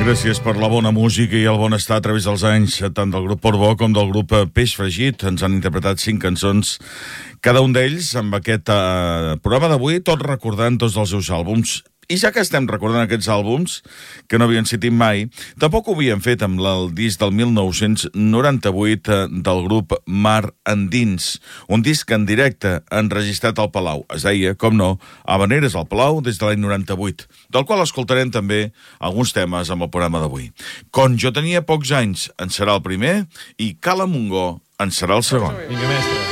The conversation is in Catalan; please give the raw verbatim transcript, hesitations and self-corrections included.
Gràcies per la bona música i el bon estar a través dels anys, tant del grup Portbou com del grup Peix Fregit. Ens han interpretat cinc cançons, cada un d'ells amb aquest eh, programa d'avui, tot recordant tots els seus àlbums. I ja que estem recordant aquests àlbums, que no havien sentit mai, tampoc ho havien fet amb el disc del mil nou-cents noranta-vuit del grup Mar Endins, un disc en directe enregistrat al Palau. Es deia, com no, Havaneres al Palau des de l'any noranta-vuit, del qual escoltarem també alguns temes amb el programa d'avui. Quan jo tenia pocs anys en serà el primer i Cala Montgó en serà el segon. Vinga, mestre.